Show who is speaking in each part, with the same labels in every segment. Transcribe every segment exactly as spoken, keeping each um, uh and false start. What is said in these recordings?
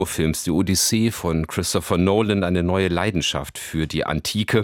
Speaker 1: Films, die Odyssee von Christopher Nolan, eine neue Leidenschaft für die Antike.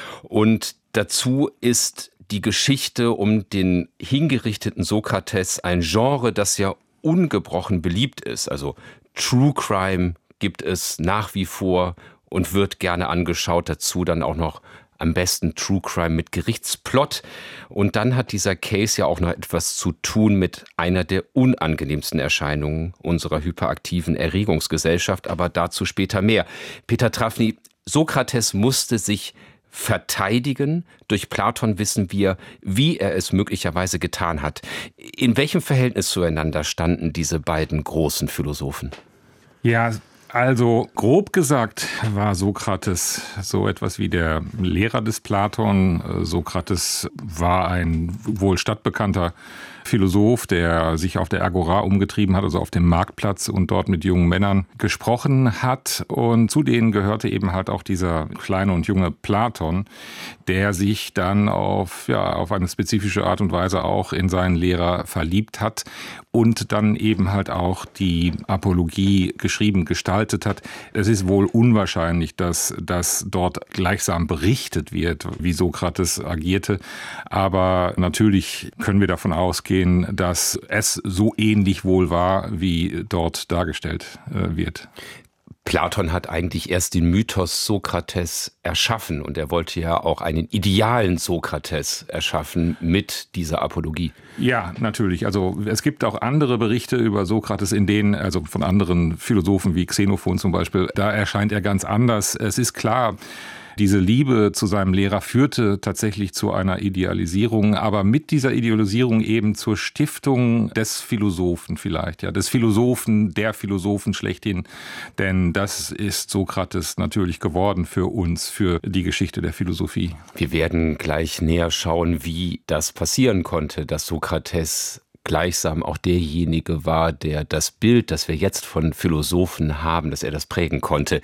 Speaker 1: Und dazu ist die Geschichte um den hingerichteten Sokrates ein Genre, das ja ungebrochen beliebt ist. Also True Crime gibt es nach wie vor und wird gerne angeschaut. Dazu dann auch noch am besten True Crime mit Gerichtsplot. Und dann hat dieser Case ja auch noch etwas zu tun mit einer der unangenehmsten Erscheinungen unserer hyperaktiven Erregungsgesellschaft. Aber dazu später mehr. Peter Trafny, Sokrates musste sich verteidigen. Durch Platon wissen wir, wie er es möglicherweise getan hat. In welchem Verhältnis zueinander standen diese beiden großen Philosophen?
Speaker 2: Ja, also grob gesagt war Sokrates so etwas wie der Lehrer des Platon. Sokrates war ein wohl stadtbekannter Philosoph, der sich auf der Agora umgetrieben hat, also auf dem Marktplatz, und dort mit jungen Männern gesprochen hat. Und zu denen gehörte eben halt auch dieser kleine und junge Platon, der sich dann auf, ja, auf eine spezifische Art und Weise auch in seinen Lehrer verliebt hat und dann eben halt auch die Apologie geschrieben, gestaltet hat. Es ist wohl unwahrscheinlich, dass das dort gleichsam berichtet wird, wie Sokrates agierte. Aber natürlich können wir davon ausgehen, dass es so ähnlich wohl war, wie dort dargestellt wird.
Speaker 1: Platon hat eigentlich erst den Mythos Sokrates erschaffen und er wollte ja auch einen idealen Sokrates erschaffen mit dieser Apologie.
Speaker 2: Ja, natürlich. Also es gibt auch andere Berichte über Sokrates, in denen, also von anderen Philosophen wie Xenophon zum Beispiel, da erscheint er ganz anders. Es ist klar, diese Liebe zu seinem Lehrer führte tatsächlich zu einer Idealisierung, aber mit dieser Idealisierung eben zur Stiftung des Philosophen vielleicht, ja, des Philosophen, der Philosophen schlechthin. Denn das ist Sokrates natürlich geworden für uns, für die Geschichte der Philosophie.
Speaker 1: Wir werden gleich näher schauen, wie das passieren konnte, dass Sokrates gleichsam auch derjenige war, der das Bild, das wir jetzt von Philosophen haben, dass er das prägen konnte.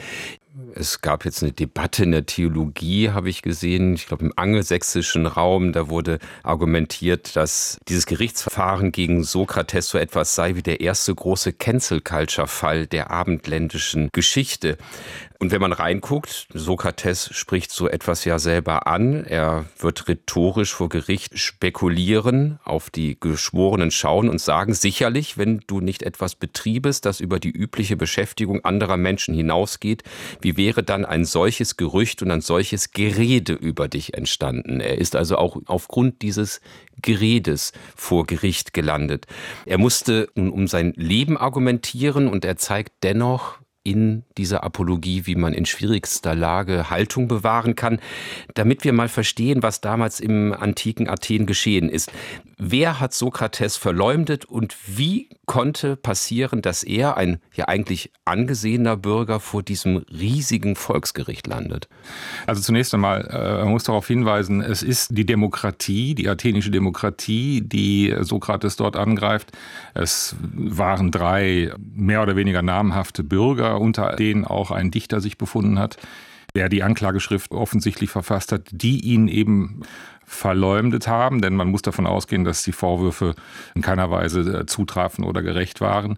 Speaker 1: Es gab jetzt eine Debatte in der Theologie, habe ich gesehen, ich glaube im angelsächsischen Raum, da wurde argumentiert, dass dieses Gerichtsverfahren gegen Sokrates so etwas sei wie der erste große Cancel-Culture-Fall der abendländischen Geschichte. Und wenn man reinguckt, Sokrates spricht so etwas ja selber an. Er wird rhetorisch vor Gericht spekulieren, auf die Geschworenen schauen und sagen, sicherlich, wenn du nicht etwas betriebest, das über die übliche Beschäftigung anderer Menschen hinausgeht, wie wäre dann ein solches Gerücht und ein solches Gerede über dich entstanden? Er ist also auch aufgrund dieses Geredes vor Gericht gelandet. Er musste um sein Leben argumentieren und er zeigt dennoch in dieser Apologie, wie man in schwierigster Lage Haltung bewahren kann, damit wir mal verstehen, was damals im antiken Athen geschehen ist. Wer hat Sokrates verleumdet und wie konnte passieren, dass er, ein ja eigentlich angesehener Bürger, vor diesem riesigen Volksgericht landet?
Speaker 2: Also zunächst einmal, man muss darauf hinweisen, es ist die Demokratie, die athenische Demokratie, die Sokrates dort angreift. Es waren drei mehr oder weniger namhafte Bürger, unter denen auch ein Dichter sich befunden hat, der die Anklageschrift offensichtlich verfasst hat, die ihn eben verleumdet haben, denn man muss davon ausgehen, dass die Vorwürfe in keiner Weise zutrafen oder gerecht waren.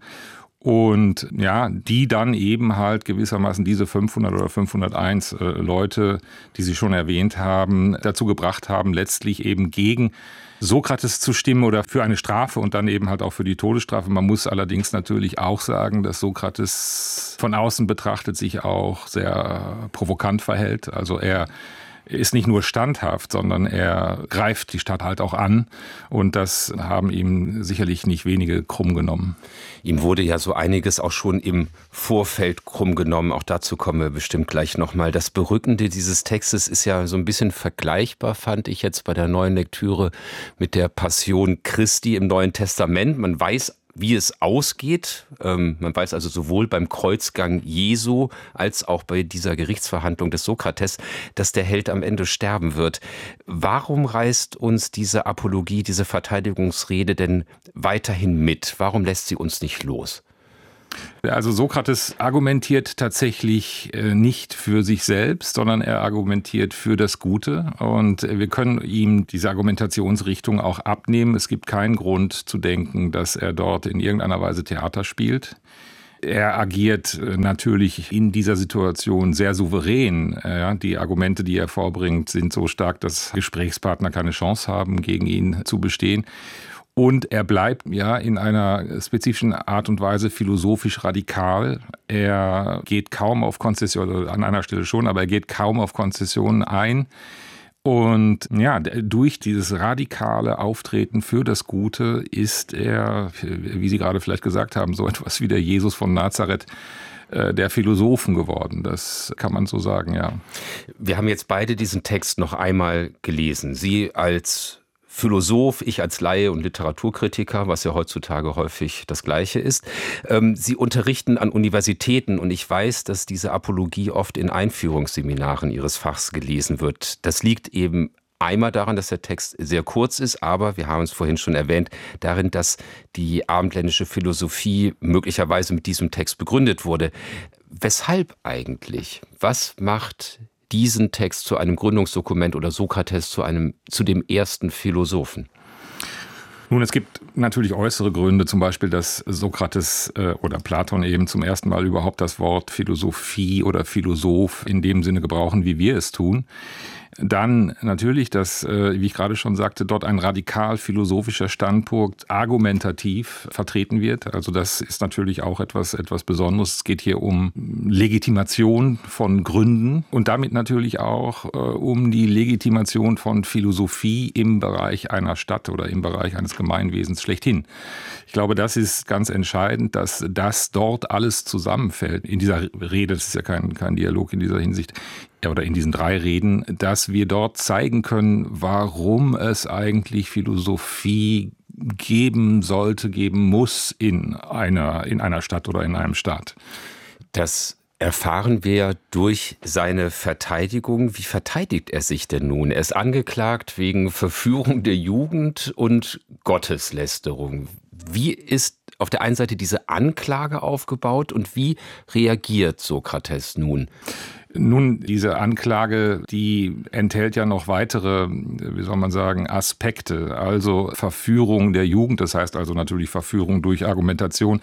Speaker 2: Und ja, die dann eben halt gewissermaßen diese fünfhundert oder fünfhunderteins äh, Leute, die Sie schon erwähnt haben, dazu gebracht haben, letztlich eben gegen Sokrates zu stimmen oder für eine Strafe und dann eben halt auch für die Todesstrafe. Man muss allerdings natürlich auch sagen, dass Sokrates von außen betrachtet sich auch sehr provokant verhält. Also er ist nicht nur standhaft, sondern er greift die Stadt halt auch an. Und das haben ihm sicherlich nicht wenige krumm genommen.
Speaker 1: Ihm wurde ja so einiges auch schon im Vorfeld krumm genommen. Auch dazu kommen wir bestimmt gleich nochmal. Das Berückende dieses Textes ist ja so ein bisschen vergleichbar, fand ich jetzt bei der neuen Lektüre, mit der Passion Christi im Neuen Testament. Man weiß, wie es ausgeht. Ähm, man weiß also sowohl beim Kreuzgang Jesu als auch bei dieser Gerichtsverhandlung des Sokrates, dass der Held am Ende sterben wird. Warum reißt uns diese Apologie, diese Verteidigungsrede denn weiterhin mit? Warum lässt sie uns nicht los?
Speaker 2: Also Sokrates argumentiert tatsächlich nicht für sich selbst, sondern er argumentiert für das Gute. Und wir können ihm diese Argumentationsrichtung auch abnehmen. Es gibt keinen Grund zu denken, dass er dort in irgendeiner Weise Theater spielt. Er agiert natürlich in dieser Situation sehr souverän. Ja, die Argumente, die er vorbringt, sind so stark, dass Gesprächspartner keine Chance haben, gegen ihn zu bestehen. Und er bleibt ja in einer spezifischen Art und Weise philosophisch radikal. Er geht kaum auf Konzessionen, an einer Stelle schon, aber er geht kaum auf Konzessionen ein. Und ja, durch dieses radikale Auftreten für das Gute ist er, wie Sie gerade vielleicht gesagt haben, so etwas wie der Jesus von Nazareth der Philosophen geworden. Das kann man so sagen, ja.
Speaker 1: Wir haben jetzt beide diesen Text noch einmal gelesen. Sie als Philosoph, ich als Laie und Literaturkritiker, was ja heutzutage häufig das Gleiche ist. Sie unterrichten an Universitäten und ich weiß, dass diese Apologie oft in Einführungsseminaren Ihres Fachs gelesen wird. Das liegt eben einmal daran, dass der Text sehr kurz ist, aber wir haben es vorhin schon erwähnt, darin, dass die abendländische Philosophie möglicherweise mit diesem Text begründet wurde. Weshalb eigentlich? Was macht diesen Text zu einem Gründungsdokument oder Sokrates zu einem, zu dem ersten Philosophen?
Speaker 2: Nun, es gibt natürlich äußere Gründe, zum Beispiel, dass Sokrates äh, oder Platon eben zum ersten Mal überhaupt das Wort Philosophie oder Philosoph in dem Sinne gebrauchen, wie wir es tun. Dann natürlich, dass, wie ich gerade schon sagte, dort ein radikal philosophischer Standpunkt argumentativ vertreten wird. Also das ist natürlich auch etwas, etwas Besonderes. Es geht hier um Legitimation von Gründen und damit natürlich auch äh, um die Legitimation von Philosophie im Bereich einer Stadt oder im Bereich eines Gemeinwesens schlechthin. Ich glaube, das ist ganz entscheidend, dass das dort alles zusammenfällt. In dieser Rede, das ist ja kein, kein Dialog in dieser Hinsicht, oder in diesen drei Reden, dass wir dort zeigen können, warum es eigentlich Philosophie geben sollte, geben muss in einer, in einer Stadt oder in einem Staat.
Speaker 1: Das erfahren wir durch seine Verteidigung. Wie verteidigt er sich denn nun? Er ist angeklagt wegen Verführung der Jugend und Gotteslästerung. Wie ist auf der einen Seite diese Anklage aufgebaut und wie reagiert Sokrates nun?
Speaker 2: Nun, diese Anklage, die enthält ja noch weitere, wie soll man sagen, Aspekte. Also Verführung der Jugend, das heißt also natürlich Verführung durch Argumentation.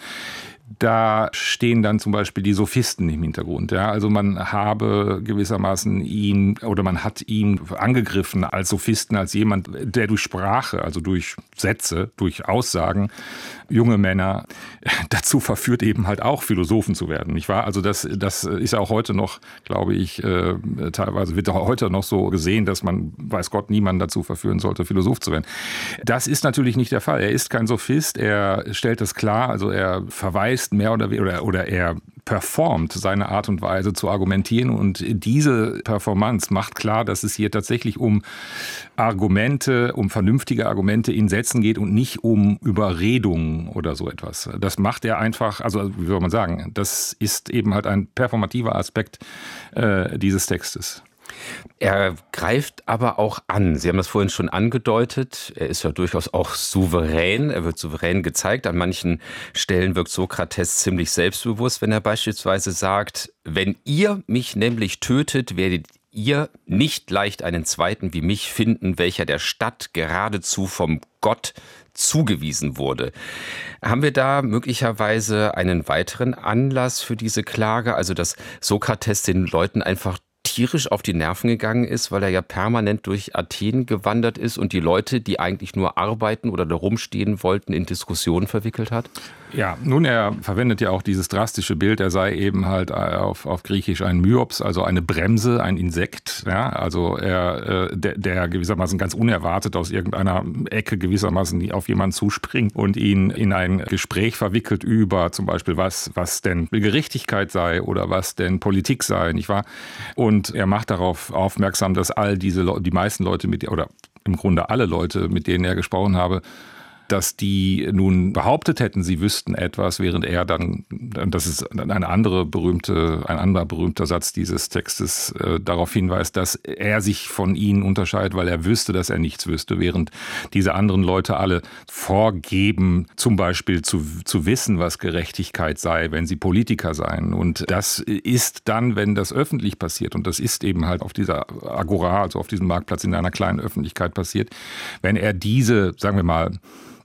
Speaker 2: Da stehen dann zum Beispiel die Sophisten im Hintergrund. Ja? Also man habe gewissermaßen ihn oder man hat ihn angegriffen als Sophisten, als jemand, der durch Sprache, also durch Sätze, durch Aussagen junge Männer dazu verführt, eben halt auch Philosophen zu werden. Nicht wahr? Also das, das ist ja auch heute noch, glaube ich, äh, teilweise wird auch heute noch so gesehen, dass man, weiß Gott, niemanden dazu verführen sollte, Philosoph zu werden. Das ist natürlich nicht der Fall. Er ist kein Sophist, er stellt das klar, also er verweist mehr oder weniger oder, oder er performt seine Art und Weise zu argumentieren und diese Performance macht klar, dass es hier tatsächlich um Argumente, um vernünftige Argumente in Sätzen geht und nicht um Überredungen oder so etwas. Das macht er einfach, also wie soll man sagen, das ist eben halt ein performativer Aspekt äh, dieses Textes.
Speaker 1: Er greift aber auch an. Sie haben das vorhin schon angedeutet. Er ist ja durchaus auch souverän. Er wird souverän gezeigt. An manchen Stellen wirkt Sokrates ziemlich selbstbewusst, wenn er beispielsweise sagt, wenn ihr mich nämlich tötet, werdet ihr nicht leicht einen Zweiten wie mich finden, welcher der Stadt geradezu vom Gott zugewiesen wurde. Haben wir da möglicherweise einen weiteren Anlass für diese Klage? Also, dass Sokrates den Leuten einfach tierisch auf die Nerven gegangen ist, weil er ja permanent durch Athen gewandert ist und die Leute, die eigentlich nur arbeiten oder da rumstehen wollten, in Diskussionen verwickelt hat?
Speaker 2: Ja, nun, er verwendet ja auch dieses drastische Bild, er sei eben halt auf, auf Griechisch ein Myops, also eine Bremse, ein Insekt. Ja, also er, der, der gewissermaßen ganz unerwartet aus irgendeiner Ecke gewissermaßen auf jemanden zuspringt und ihn in ein Gespräch verwickelt über zum Beispiel, was, was denn Gerechtigkeit sei oder was denn Politik sei, nicht wahr? Und er macht darauf aufmerksam, dass all diese Leute, die meisten Leute mit, oder im Grunde alle Leute, mit denen er gesprochen habe, dass die nun behauptet hätten, sie wüssten etwas, während er dann, das ist eine andere berühmte, ein anderer berühmter Satz dieses Textes, äh, darauf hinweist, dass er sich von ihnen unterscheidet, weil er wüsste, dass er nichts wüsste, während diese anderen Leute alle vorgeben, zum Beispiel zu, zu wissen, was Gerechtigkeit sei, wenn sie Politiker seien. Und das ist dann, wenn das öffentlich passiert, und das ist eben halt auf dieser Agora, also auf diesem Marktplatz in einer kleinen Öffentlichkeit passiert, wenn er diese, sagen wir mal,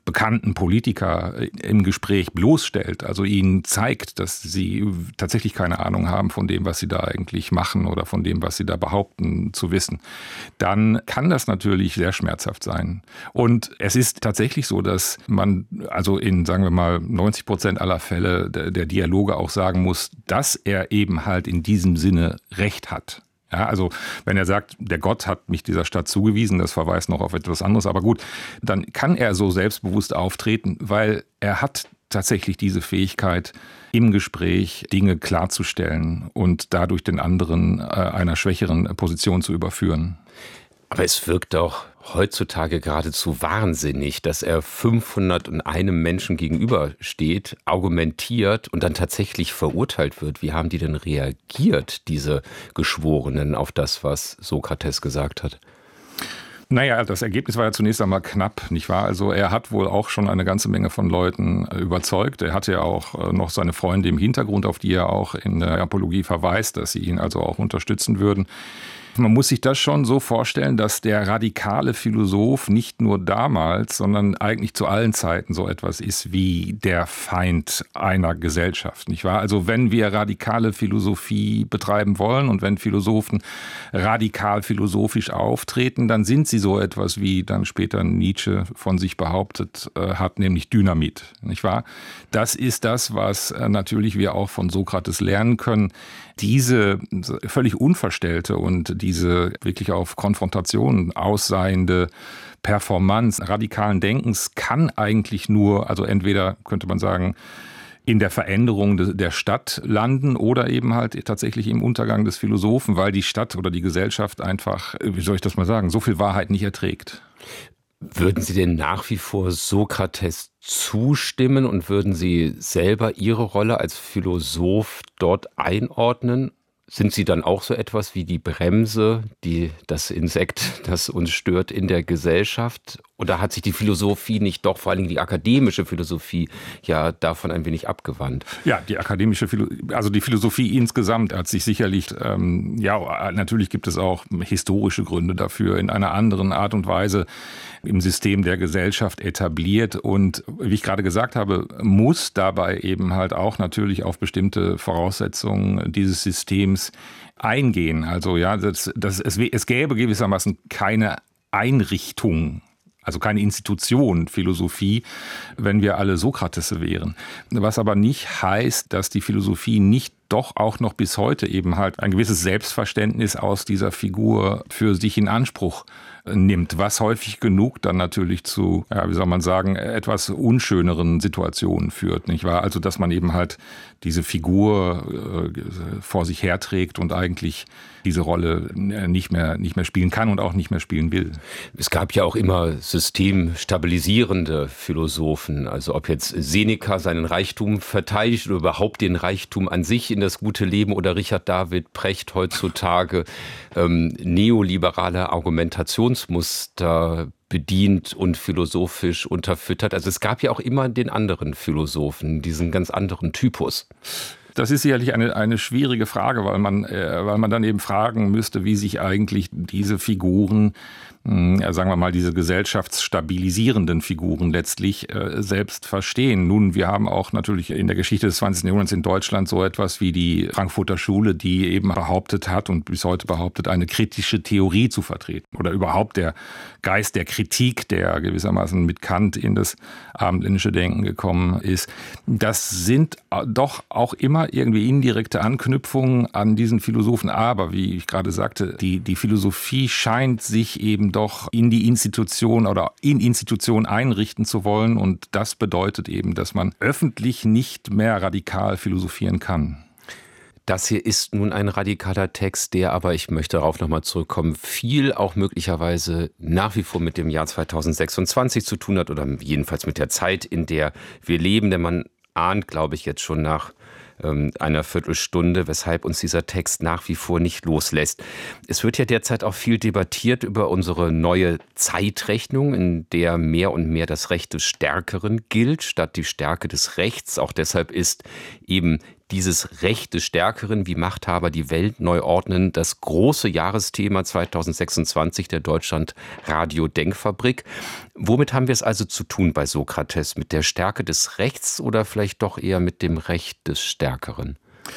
Speaker 2: bekannten Politiker im Gespräch bloßstellt, also ihnen zeigt, dass sie tatsächlich keine Ahnung haben von dem, was sie da eigentlich machen oder von dem, was sie da behaupten zu wissen, dann kann das natürlich sehr schmerzhaft sein. Und es ist tatsächlich so, dass man also in, sagen wir mal, neunzig Prozent aller Fälle der, der Dialoge auch sagen muss, dass er eben halt in diesem Sinne Recht hat. Ja, also wenn er sagt, der Gott hat mich dieser Stadt zugewiesen, das verweist noch auf etwas anderes, aber gut, dann kann er so selbstbewusst auftreten, weil er hat tatsächlich diese Fähigkeit, im Gespräch Dinge klarzustellen und dadurch den anderen einer schwächeren Position zu überführen.
Speaker 1: Aber es wirkt doch heutzutage geradezu wahnsinnig, dass er fünfhunderteins Menschen gegenübersteht, argumentiert und dann tatsächlich verurteilt wird. Wie haben die denn reagiert, diese Geschworenen, auf das, was Sokrates gesagt hat?
Speaker 2: Naja, das Ergebnis war ja zunächst einmal knapp, nicht wahr? Also er hat wohl auch schon eine ganze Menge von Leuten überzeugt. Er hatte ja auch noch seine Freunde im Hintergrund, auf die er auch in der Apologie verweist, dass sie ihn also auch unterstützen würden. Man muss sich das schon so vorstellen, dass der radikale Philosoph nicht nur damals, sondern eigentlich zu allen Zeiten so etwas ist wie der Feind einer Gesellschaft, nicht wahr? Also wenn wir radikale Philosophie betreiben wollen und wenn Philosophen radikal philosophisch auftreten, dann sind sie so etwas, wie dann später Nietzsche von sich behauptet äh, hat, nämlich Dynamit, nicht wahr? Das ist das, was äh, natürlich wir auch von Sokrates lernen können. Diese völlig unverstellte und diese wirklich auf Konfrontation ausseiende Performance radikalen Denkens kann eigentlich nur, also entweder könnte man sagen, in der Veränderung der Stadt landen oder eben halt tatsächlich im Untergang des Philosophen, weil die Stadt oder die Gesellschaft einfach, wie soll ich das mal sagen, so viel Wahrheit nicht erträgt.
Speaker 1: Würden Sie denn nach wie vor Sokrates zustimmen und würden Sie selber Ihre Rolle als Philosoph dort einordnen? Sind Sie dann auch so etwas wie die Bremse, die, das Insekt, das uns stört in der Gesellschaft? Oder hat sich die Philosophie nicht doch, vor allem die akademische Philosophie, ja davon ein wenig abgewandt?
Speaker 2: Ja, die akademische Philosophie, also die Philosophie insgesamt hat sich sicherlich, ähm, ja, natürlich gibt es auch historische Gründe dafür, in einer anderen Art und Weise im System der Gesellschaft etabliert. Und wie ich gerade gesagt habe, muss dabei eben halt auch natürlich auf bestimmte Voraussetzungen dieses Systems eingehen. Also ja, das, das, es, es gäbe gewissermaßen keine Einrichtung, also keine Institution Philosophie, wenn wir alle Sokrates wären. Was aber nicht heißt, dass die Philosophie nicht doch auch noch bis heute eben halt ein gewisses Selbstverständnis aus dieser Figur für sich in Anspruch nimmt, was häufig genug dann natürlich zu, ja, wie soll man sagen, etwas unschöneren Situationen führt, nicht wahr? Also, dass man eben halt diese Figur äh, vor sich herträgt und eigentlich diese Rolle nicht mehr, nicht mehr spielen kann und auch nicht mehr spielen will.
Speaker 1: Es gab ja auch immer systemstabilisierende Philosophen, also ob jetzt Seneca seinen Reichtum verteidigt oder überhaupt den Reichtum an sich in das gute Leben oder Richard David Precht heutzutage ähm, neoliberale Argumentationsmuster bedient und philosophisch unterfüttert. Also es gab ja auch immer den anderen Philosophen, diesen ganz anderen Typus.
Speaker 2: Das ist sicherlich eine, eine schwierige Frage, weil man, äh, weil man dann eben fragen müsste, wie sich eigentlich diese Figuren, mh, sagen wir mal, diese gesellschaftsstabilisierenden Figuren letztlich äh, selbst verstehen. Nun, wir haben auch natürlich in der Geschichte des zwanzigsten Jahrhunderts in Deutschland so etwas wie die Frankfurter Schule, die eben behauptet hat und bis heute behauptet, eine kritische Theorie zu vertreten. Oder überhaupt der Geist der Kritik, der gewissermaßen mit Kant in das abendländische Denken gekommen ist. Das sind doch auch immer irgendwie indirekte Anknüpfungen an diesen Philosophen. Aber, wie ich gerade sagte, die, die Philosophie scheint sich eben doch in die Institution oder in Institutionen einrichten zu wollen. Und das bedeutet eben, dass man öffentlich nicht mehr radikal philosophieren kann.
Speaker 1: Das hier ist nun ein radikaler Text, der aber, ich möchte darauf nochmal zurückkommen, viel auch möglicherweise nach wie vor mit dem Jahr zweitausendsechsundzwanzig zu tun hat oder jedenfalls mit der Zeit, in der wir leben. Denn man ahnt, glaube ich, jetzt schon nach ähm, einer Viertelstunde, weshalb uns dieser Text nach wie vor nicht loslässt. Es wird ja derzeit auch viel debattiert über unsere neue Zeitrechnung, in der mehr und mehr das Recht des Stärkeren gilt, statt die Stärke des Rechts. Auch deshalb ist eben dieses Recht des Stärkeren, wie Machthaber die Welt neu ordnen, das große Jahresthema zweitausendsechsundzwanzig der Deutschland-Radio-Denkfabrik. Womit haben wir es also zu tun bei Sokrates? Mit der Stärke des Rechts oder vielleicht doch eher mit dem Recht des Stärkeren?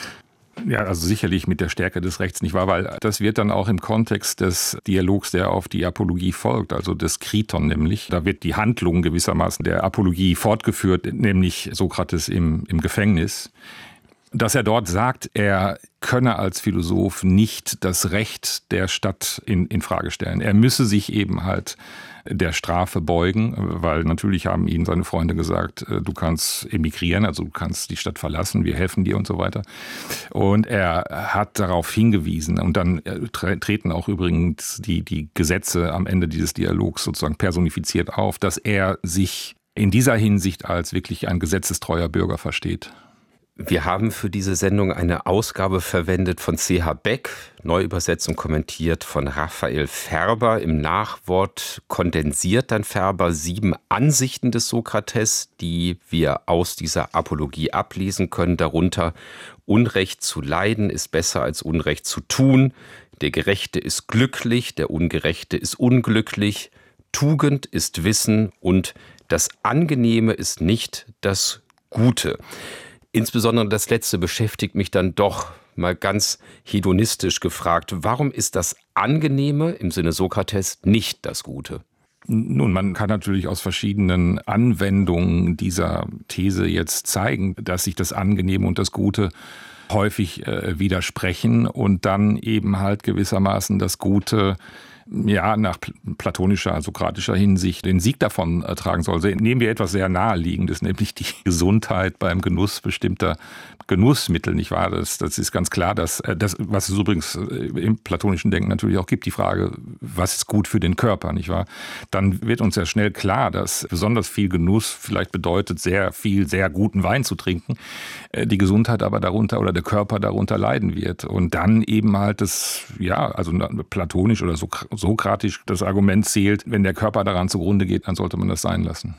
Speaker 2: Ja, also sicherlich mit der Stärke des Rechts, nicht wahr? Weil das wird dann auch im Kontext des Dialogs, der auf die Apologie folgt, also des Kriton nämlich, da wird die Handlung gewissermaßen der Apologie fortgeführt, nämlich Sokrates im, im Gefängnis, dass er dort sagt, er könne als Philosoph nicht das Recht der Stadt in, in Frage stellen. Er müsse sich eben halt der Strafe beugen, weil natürlich haben ihm seine Freunde gesagt, du kannst emigrieren, also du kannst die Stadt verlassen, wir helfen dir und so weiter. Und er hat darauf hingewiesen und dann treten auch übrigens die, die Gesetze am Ende dieses Dialogs sozusagen personifiziert auf, dass er sich in dieser Hinsicht als wirklich ein gesetzestreuer Bürger versteht.
Speaker 1: Wir haben für diese Sendung eine Ausgabe verwendet von C H Beck, Neuübersetzung kommentiert von Raphael Färber. Im Nachwort kondensiert dann Färber sieben Ansichten des Sokrates, die wir aus dieser Apologie ablesen können. Darunter: Unrecht zu leiden ist besser als Unrecht zu tun. Der Gerechte ist glücklich, der Ungerechte ist unglücklich. Tugend ist Wissen und das Angenehme ist nicht das Gute. Insbesondere das Letzte beschäftigt mich dann doch mal ganz hedonistisch gefragt. Warum ist das Angenehme im Sinne Sokrates nicht das Gute?
Speaker 2: Nun, man kann natürlich aus verschiedenen Anwendungen dieser These jetzt zeigen, dass sich das Angenehme und das Gute häufig äh, widersprechen und dann eben halt gewissermaßen das Gute ja, nach platonischer, sokratischer Hinsicht den Sieg davon tragen soll. Nehmen wir etwas sehr Naheliegendes, nämlich die Gesundheit beim Genuss bestimmter Genussmittel, nicht wahr? Das, das ist ganz klar, dass das, was es übrigens im platonischen Denken natürlich auch gibt, die Frage, was ist gut für den Körper, nicht wahr? Dann wird uns ja schnell klar, dass besonders viel Genuss vielleicht bedeutet, sehr viel, sehr guten Wein zu trinken, die Gesundheit aber darunter oder der Körper darunter leiden wird. Und dann eben halt das, ja, also platonisch oder sokratisch das Argument zählt, wenn der Körper daran zugrunde geht, dann sollte man das sein lassen.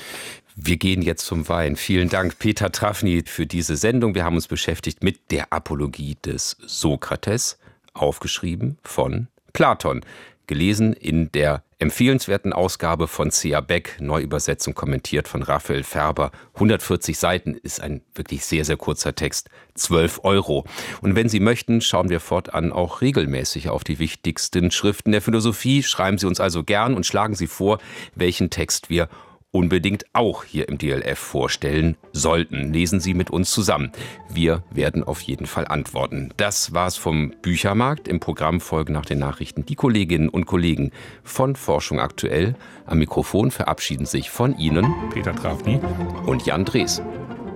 Speaker 1: Wir gehen jetzt zum Wein. Vielen Dank, Peter Trafny, für diese Sendung. Wir haben uns beschäftigt mit der Apologie des Sokrates, aufgeschrieben von Platon. Gelesen in der empfehlenswerten Ausgabe von C A Beck, Neuübersetzung kommentiert von Raphael Färber. hundertvierzig Seiten ist ein wirklich sehr, sehr kurzer Text. zwölf Euro. Und wenn Sie möchten, schauen wir fortan auch regelmäßig auf die wichtigsten Schriften der Philosophie. Schreiben Sie uns also gern und schlagen Sie vor, welchen Text wir unbedingt auch hier im D L F vorstellen sollten. Lesen Sie mit uns zusammen. Wir werden auf jeden Fall antworten. Das war's vom Büchermarkt. Im Programm folgen nach den Nachrichten die Kolleginnen und Kollegen von Forschung aktuell. Am Mikrofon verabschieden sich von Ihnen
Speaker 2: Peter Trafny
Speaker 1: und Jan Drees.